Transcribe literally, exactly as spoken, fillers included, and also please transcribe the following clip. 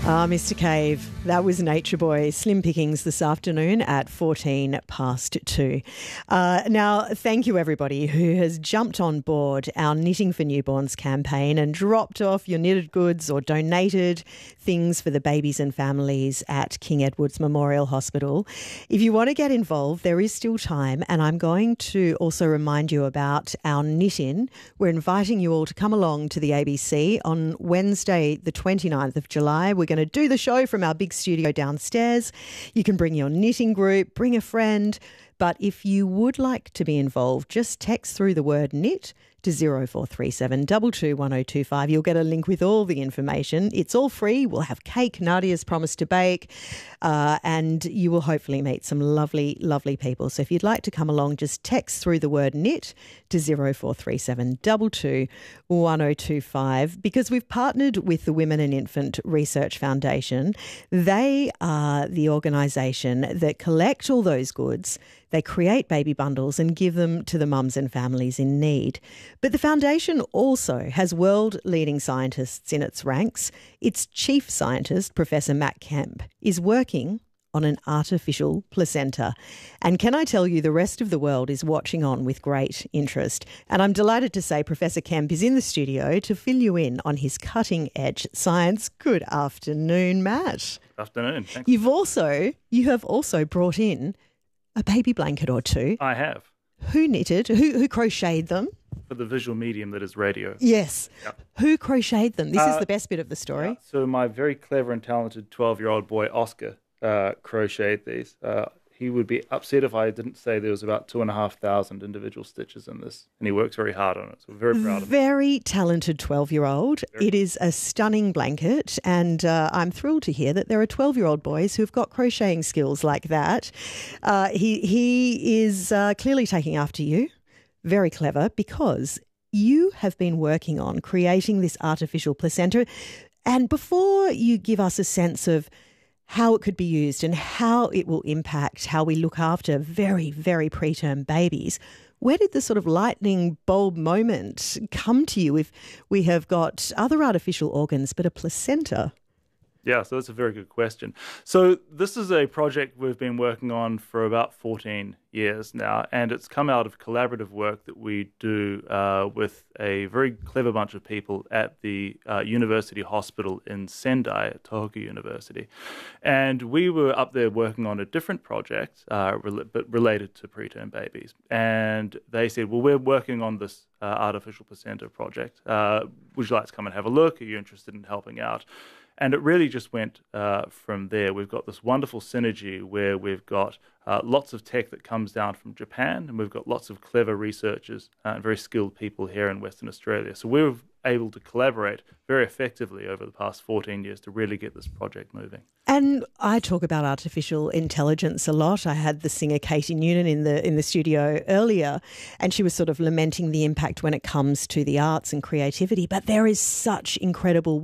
Ah, Mister Cave, that was Nature Boy. Slim pickings this afternoon at fourteen past two. Uh, now, thank you everybody who has jumped on board our Knitting for Newborns campaign and dropped off your knitted goods or donated things for the babies and families at King Edward's Memorial Hospital. If you want to get involved, there is still time, and I'm going to also remind you about our knit-in. We're inviting you all to come along to the A B C on Wednesday, the twenty-ninth of July. We're going to do the show from our big studio downstairs. You can bring your knitting group, bring a friend. But if you would like to be involved, just text through the word knit to zero four three seven two two one zero two five. You'll get a link with all the information. It's all free. We'll have cake. Nadia's promised to bake. Uh, and you will hopefully meet some lovely, lovely people. So if you'd like to come along, just text through the word knit to zero four three seven two two one zero two five, because we've partnered with the Women and Infant Research Foundation. They are the organisation that collect all those goods. They create baby bundles and give them to the mums and families in need. But the foundation also has world-leading scientists in its ranks. Its chief scientist, Professor Matt Kemp, is working on an artificial placenta. And can I tell you, the rest of the world is watching on with great interest. And I'm delighted to say Professor Kemp is in the studio to fill you in on his cutting-edge science. Good afternoon, Matt. Good afternoon. Thanks. You've also, you have also brought in a baby blanket or two. I have. Who knitted? Who who crocheted them? For the visual medium that is radio. Yes. Yep. Who crocheted them? This uh, is the best bit of the story. Yeah. So my very clever and talented twelve-year-old boy, Oscar, uh, crocheted these. Uh, he would be upset if I didn't say there was about two and a half thousand individual stitches in this, and he works very hard on it. So we're very proud of him. Very talented twelve-year-old. Very. It is a stunning blanket, and uh, I'm thrilled to hear that there are twelve-year-old boys who've got crocheting skills like that. Uh, he he is uh, clearly taking after you. Very clever, because you have been working on creating this artificial placenta. And before you give us a sense of how it could be used and how it will impact how we look after very, very preterm babies, where did the sort of lightning bulb moment come to you if we have got other artificial organs but a placenta? Yeah, so that's a very good question. So this is a project we've been working on for about fourteen years now, and it's come out of collaborative work that we do uh, with a very clever bunch of people at the uh, University Hospital in Sendai at Tohoku University. And we were up there working on a different project, uh, re- but related to preterm babies. And they said, well, we're working on this uh, artificial placenta project. Uh, would you like to come and have a look? Are you interested in helping out? And it really just went uh, from there. We've got this wonderful synergy where we've got uh, lots of tech that comes down from Japan, and we've got lots of clever researchers uh, and very skilled people here in Western Australia. So we're able to collaborate very effectively over the past fourteen years to really get this project moving. And I talk about artificial intelligence a lot. I had the singer Katie Noonan in the in the studio earlier, and she was sort of lamenting the impact when it comes to the arts and creativity. But there is such incredible